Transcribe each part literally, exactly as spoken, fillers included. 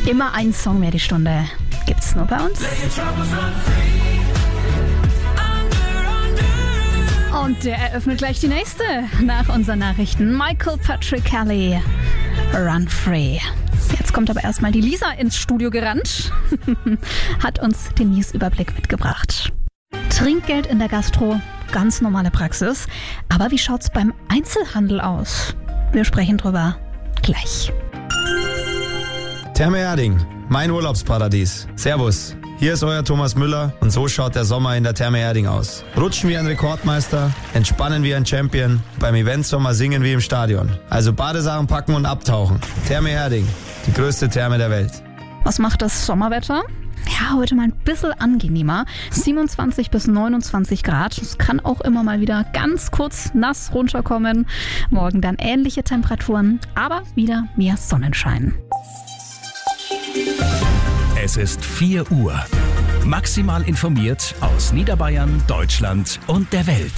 Immer ein Song mehr die Stunde. Gibt's nur bei uns. Und der eröffnet gleich die nächste nach unseren Nachrichten. Michael Patrick Kelly, Run Free. Jetzt kommt aber erstmal die Lisa ins Studio gerannt, hat uns den News-Überblick mitgebracht. Trinkgeld in der Gastro, ganz normale Praxis. Aber wie schaut's beim Einzelhandel aus? Wir sprechen drüber gleich. Therme Erding, mein Urlaubsparadies. Servus, hier ist euer Thomas Müller und so schaut der Sommer in der Therme Erding aus. Rutschen wie ein Rekordmeister, entspannen wie ein Champion, beim Eventsommer singen wie im Stadion. Also Badesachen packen und abtauchen. Therme Erding, die größte Therme der Welt. Was macht das Sommerwetter? Ja, heute mal ein bisschen angenehmer. siebenundzwanzig bis neunundzwanzig Grad. Es kann auch immer mal wieder ganz kurz nass runterkommen. Morgen dann ähnliche Temperaturen, aber wieder mehr Sonnenschein. Es ist vier Uhr. Maximal informiert aus Niederbayern, Deutschland und der Welt.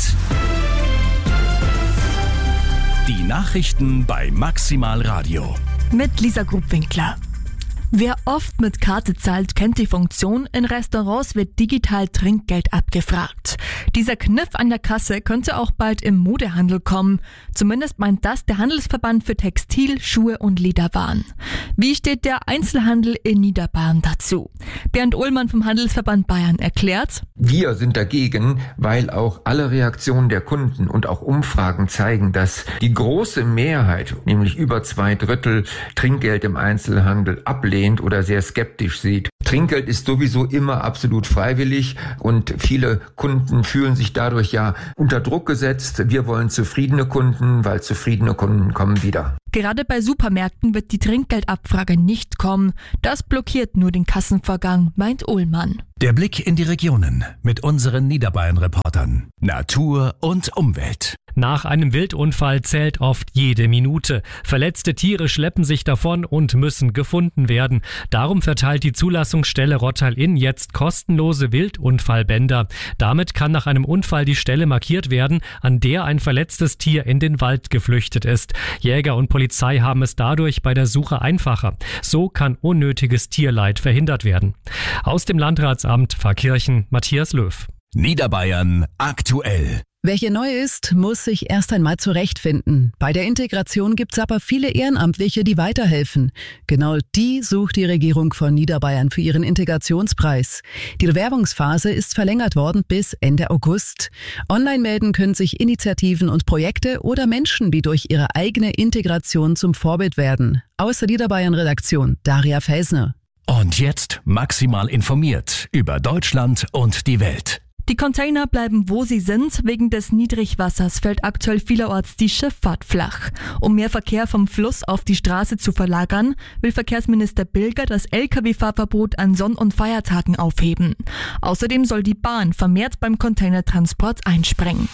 Die Nachrichten bei Maximal Radio. Mit Lisa Grubwinkler. Wer oft mit Karte zahlt, kennt die Funktion. In Restaurants wird digital Trinkgeld abgefragt. Dieser Kniff an der Kasse könnte auch bald im Modehandel kommen. Zumindest meint das der Handelsverband für Textil, Schuhe und Lederwaren. Wie steht der Einzelhandel in Niederbayern dazu? Bernd Ullmann vom Handelsverband Bayern erklärt: Wir sind dagegen, weil auch alle Reaktionen der Kunden und auch Umfragen zeigen, dass die große Mehrheit, nämlich über zwei Drittel, Trinkgeld im Einzelhandel ablehnt oder sehr skeptisch sieht. Trinkgeld ist sowieso immer absolut freiwillig und viele Kunden fühlen sich dadurch ja unter Druck gesetzt. Wir wollen zufriedene Kunden, weil zufriedene Kunden kommen wieder. Gerade bei Supermärkten wird die Trinkgeldabfrage nicht kommen. Das blockiert nur den Kassenvorgang, meint Ullmann. Der Blick in die Regionen mit unseren Niederbayern-Reportern. Natur und Umwelt. Nach einem Wildunfall zählt oft jede Minute. Verletzte Tiere schleppen sich davon und müssen gefunden werden. Darum verteilt die Zulassungsstelle Rottal-Inn jetzt kostenlose Wildunfallbänder. Damit kann nach einem Unfall die Stelle markiert werden, an der ein verletztes Tier in den Wald geflüchtet ist. Jäger und Polizei haben es dadurch bei der Suche einfacher. So kann unnötiges Tierleid verhindert werden. Aus dem Landratsamt Pfarrkirchen, Matthias Löw. Niederbayern aktuell. Wer hier neu ist, muss sich erst einmal zurechtfinden. Bei der Integration gibt's aber viele Ehrenamtliche, die weiterhelfen. Genau die sucht die Regierung von Niederbayern für ihren Integrationspreis. Die Bewerbungsphase ist verlängert worden bis Ende August. Online melden können sich Initiativen und Projekte oder Menschen, die durch ihre eigene Integration zum Vorbild werden. Aus der Niederbayern-Redaktion, Daria Felsner. Und jetzt maximal informiert über Deutschland und die Welt. Die Container bleiben, wo sie sind. Wegen des Niedrigwassers fällt aktuell vielerorts die Schifffahrt flach. Um mehr Verkehr vom Fluss auf die Straße zu verlagern, will Verkehrsminister Bilger das L K W-Fahrverbot an Sonn- und Feiertagen aufheben. Außerdem soll die Bahn vermehrt beim Containertransport einspringen.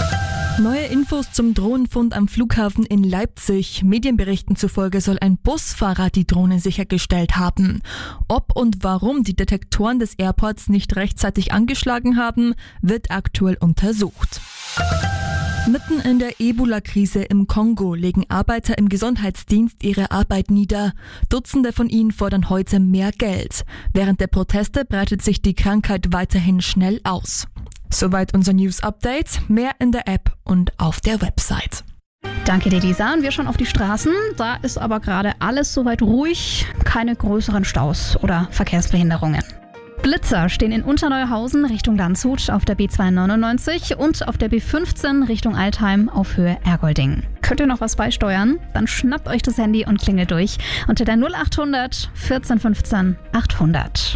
Neue Infos zum Drohnenfund am Flughafen in Leipzig. Medienberichten zufolge soll ein Busfahrer die Drohne sichergestellt haben. Ob und warum die Detektoren des Airports nicht rechtzeitig angeschlagen haben, wird aktuell untersucht. Mitten in der Ebola-Krise im Kongo legen Arbeiter im Gesundheitsdienst ihre Arbeit nieder. Dutzende von ihnen fordern heute mehr Geld. Während der Proteste breitet sich die Krankheit weiterhin schnell aus. Soweit unser News-Update. Mehr in der App und auf der Website. Danke dir, Lisa. Und wir schauen auf die Straßen. Da ist aber gerade alles soweit ruhig. Keine größeren Staus oder Verkehrsbehinderungen. Blitzer stehen in Unterneuhausen Richtung Landshut auf der B zweihundertneunundneunzig und auf der B fünfzehn Richtung Altheim auf Höhe Ergolding. Könnt ihr noch was beisteuern? Dann schnappt euch das Handy und klingelt durch unter der null achthundert vierzehn fünfzehn achthundert.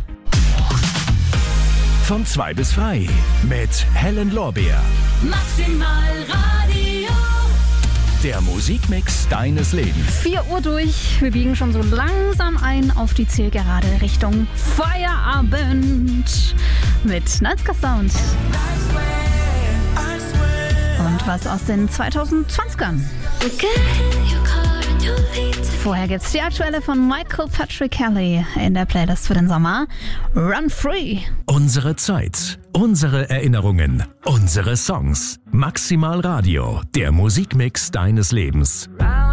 Von zwei bis frei mit Helen Lorbeer. Maximal Radio. Der Musikmix deines Lebens. vier Uhr durch. Wir biegen schon so langsam ein auf die Zielgerade Richtung Feierabend mit Nightska Sound. Und was aus den zweitausendzwanzigern. Vorher gibt's die aktuelle von Michael Patrick Kelly in der Playlist für den Sommer. Run Free. Unsere Zeit, unsere Erinnerungen, unsere Songs. Maximal Radio, der Musikmix deines Lebens.